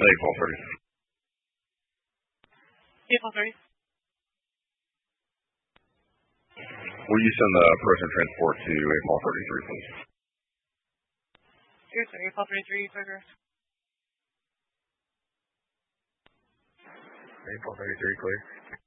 April 30. April 30. Will you send the person transport to April 33, please? Yes, sir. April 33, Burger. April 33, clear.